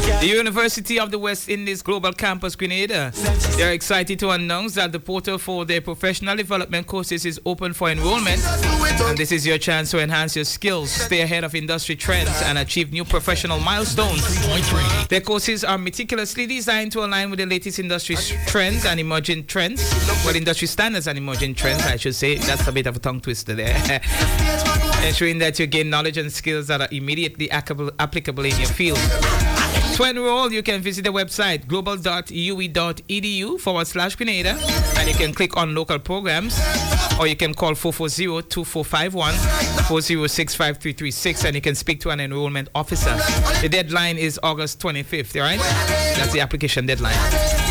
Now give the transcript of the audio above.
The University of the West Indies Global Campus Grenada, they are excited to announce that the portal for their professional development courses is open for enrollment, and this is your chance to enhance your skills, stay ahead of industry trends, and achieve new professional milestones. Their courses are meticulously designed to align with the latest industry trends and emerging trends. Well, industry standards and emerging trends, I should say. That's a bit of a tongue twister there. Ensuring that you gain knowledge and skills that are immediately applicable in your field. To enroll, you can visit the website global.ue.edu/Grenada, and you can click on local programs, or you can call 440-2451, 406-5336, and you can speak to an enrollment officer. The deadline is August 25th, right? That's the application deadline.